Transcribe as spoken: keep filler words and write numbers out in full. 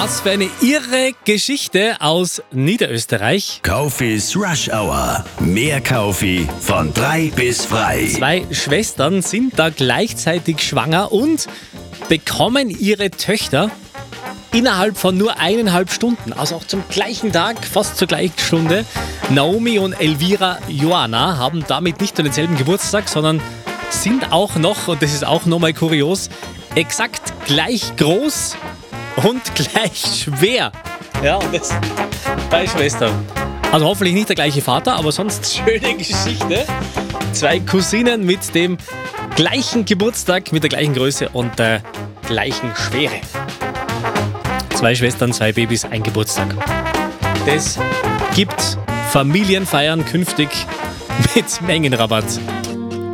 Was für eine irre Geschichte aus Niederösterreich. Kaufis Rush Hour. Mehr Kaufi von drei bis frei. Zwei Schwestern sind da gleichzeitig schwanger und bekommen ihre Töchter innerhalb von nur eineinhalb Stunden. Also auch zum gleichen Tag, fast zur gleichen Stunde. Naomi und Elvira Joanna haben damit nicht nur denselben Geburtstag, sondern sind auch noch, und das ist auch nochmal kurios, exakt gleich groß und gleich schwer. Ja, und das zwei Schwestern. Also hoffentlich nicht der gleiche Vater, aber sonst schöne Geschichte. Zwei Cousinen mit dem gleichen Geburtstag, mit der gleichen Größe und der gleichen Schwere. Zwei Schwestern, zwei Babys, ein Geburtstag. Das gibt Familienfeiern künftig mit Mengenrabatt.